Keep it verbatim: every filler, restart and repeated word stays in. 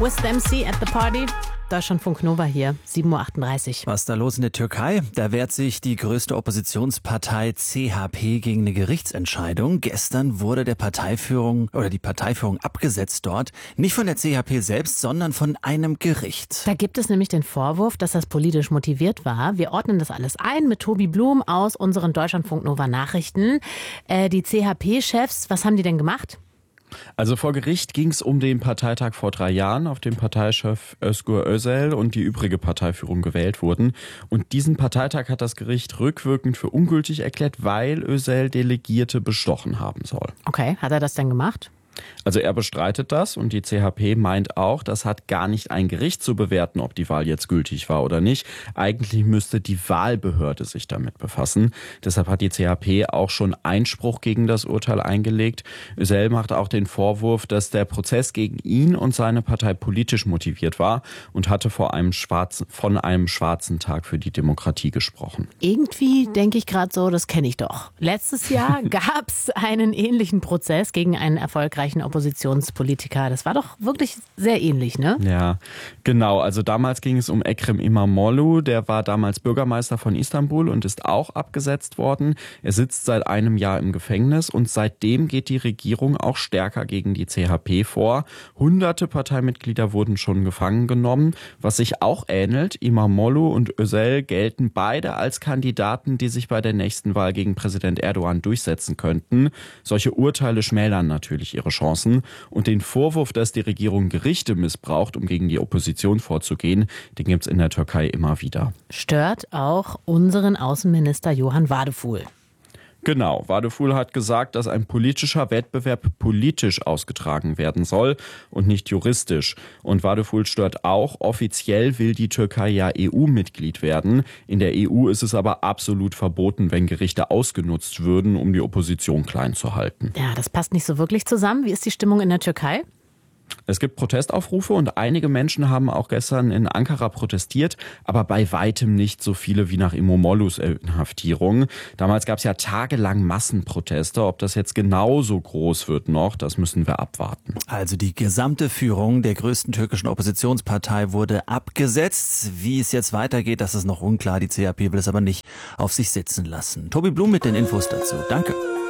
With them see at the party. Deutschlandfunk Nova hier, sieben Uhr achtunddreißig. Was ist da los in der Türkei? Da wehrt sich die größte Oppositionspartei C H P gegen eine Gerichtsentscheidung. Gestern wurde der Parteiführung oder die Parteiführung abgesetzt dort. Nicht von der C H P selbst, sondern von einem Gericht. Da gibt es nämlich den Vorwurf, dass das politisch motiviert war. Wir ordnen das alles ein mit Tobi Blum aus unseren Deutschlandfunk Nova Nachrichten. Äh, die C H P-Chefs, was haben die denn gemacht? Also vor Gericht ging es um den Parteitag vor drei Jahren, auf dem Parteichef Özgür Özel und die übrige Parteiführung gewählt wurden. Und diesen Parteitag hat das Gericht rückwirkend für ungültig erklärt, weil Özel Delegierte bestochen haben soll. Okay, hat er das denn gemacht? Also er bestreitet das und die C H P meint auch, das hat gar nicht ein Gericht zu bewerten, ob die Wahl jetzt gültig war oder nicht. Eigentlich müsste die Wahlbehörde sich damit befassen. Deshalb hat die C H P auch schon Einspruch gegen das Urteil eingelegt. Özel macht auch den Vorwurf, dass der Prozess gegen ihn und seine Partei politisch motiviert war und hatte vor einem schwarzen, von einem schwarzen Tag für die Demokratie gesprochen. Irgendwie denke ich gerade so, das kenne ich doch. Letztes Jahr gab es einen ähnlichen Prozess gegen einen erfolgreichen Oppositionspolitiker. Das war doch wirklich sehr ähnlich, ne? Ja, genau. Also damals ging es um Ekrem İmamoğlu. Der war damals Bürgermeister von Istanbul und ist auch abgesetzt worden. Er sitzt seit einem Jahr im Gefängnis und seitdem geht die Regierung auch stärker gegen die C H P vor. Hunderte Parteimitglieder wurden schon gefangen genommen. Was sich auch ähnelt, İmamoğlu und Özel gelten beide als Kandidaten, die sich bei der nächsten Wahl gegen Präsident Erdogan durchsetzen könnten. Solche Urteile schmälern natürlich ihre Chancen. Und den Vorwurf, dass die Regierung Gerichte missbraucht, um gegen die Opposition vorzugehen, den gibt es in der Türkei immer wieder. Stört auch unseren Außenminister Johann Wadephul. Genau, Wadephul hat gesagt, dass ein politischer Wettbewerb politisch ausgetragen werden soll und nicht juristisch. Und Wadephul stört auch, offiziell will die Türkei ja E U-Mitglied werden. In der E U ist es aber absolut verboten, wenn Gerichte ausgenutzt würden, um die Opposition klein zu halten. Ja, das passt nicht so wirklich zusammen. Wie ist die Stimmung in der Türkei? Es gibt Protestaufrufe und einige Menschen haben auch gestern in Ankara protestiert, aber bei weitem nicht so viele wie nach İmamoğlu's Inhaftierung. Damals gab es ja tagelang Massenproteste. Ob das jetzt genauso groß wird noch, das müssen wir abwarten. Also die gesamte Führung der größten türkischen Oppositionspartei wurde abgesetzt. Wie es jetzt weitergeht, das ist noch unklar. Die C H P will es aber nicht auf sich sitzen lassen. Tobi Blum mit den Infos dazu. Danke.